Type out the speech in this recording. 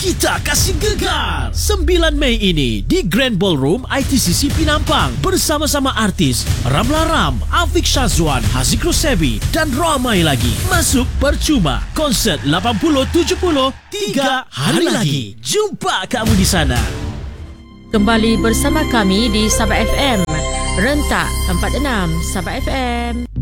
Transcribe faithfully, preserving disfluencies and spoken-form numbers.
kita kasih gegar. sembilan Mei ini di Grand Ballroom I T C C Penampang bersama-sama artis Ramla Ram, Afiq Syazwan, Haziq Rosebi dan ramai lagi. Masuk percuma. Konsert lapan puluh tujuh puluh tiga hari lagi. Jumpa kamu di sana. Kembali bersama kami di Sabah F M. Rentak empat puluh enam Sabah F M.